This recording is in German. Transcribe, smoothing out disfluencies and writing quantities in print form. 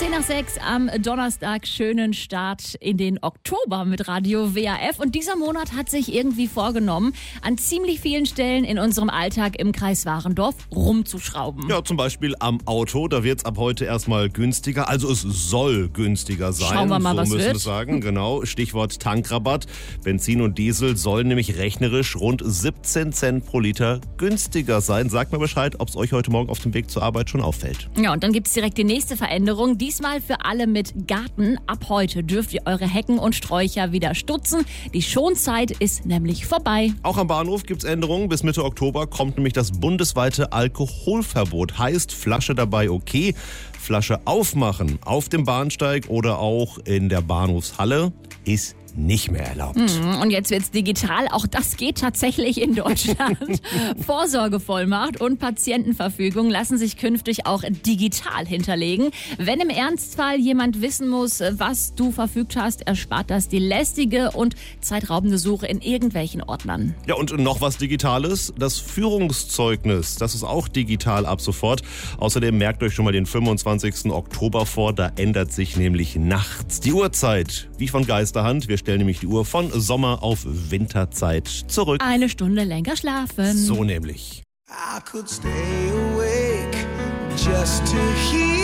10:10 am Donnerstag. Schönen Start in den Oktober mit Radio WAF. Und dieser Monat hat sich irgendwie vorgenommen, an ziemlich vielen Stellen in unserem Alltag im Kreis Warendorf rumzuschrauben. Ja, zum Beispiel am Auto. Da wird es ab heute erstmal günstiger. Also es soll günstiger sein. Schauen wir mal, was so müssen wir wird. sagen. Genau. Stichwort Tankrabatt. Benzin und Diesel sollen nämlich rechnerisch rund 17 Cent pro Liter günstiger sein. Sagt mir Bescheid, ob es euch heute Morgen auf dem Weg zur Arbeit schon auffällt. Ja, und dann gibt es direkt die nächste Veränderung. Diesmal für alle mit Garten. Ab heute dürft ihr eure Hecken und Sträucher wieder stutzen. Die Schonzeit ist nämlich vorbei. Auch am Bahnhof gibt es Änderungen. Bis Mitte Oktober kommt nämlich das bundesweite Alkoholverbot. Heißt, Flasche dabei okay, Flasche aufmachen auf dem Bahnsteig oder auch in der Bahnhofshalle ist nicht mehr erlaubt. Und jetzt wird's digital. Auch das geht tatsächlich in Deutschland. Vorsorgevollmacht und Patientenverfügung lassen sich künftig auch digital hinterlegen. Wenn im Ernstfall jemand wissen muss, was du verfügt hast, erspart das die lästige und zeitraubende Suche in irgendwelchen Ordnern. Ja, und noch was Digitales, das Führungszeugnis, das ist auch digital ab sofort. Außerdem merkt euch schon mal den 25. Oktober vor, da ändert sich nämlich nachts die Uhrzeit. Wie von Geisterhand, wir stellen nämlich die Uhr von Sommer auf Winterzeit zurück. Eine Stunde länger schlafen. So nämlich. I could stay awake just to hear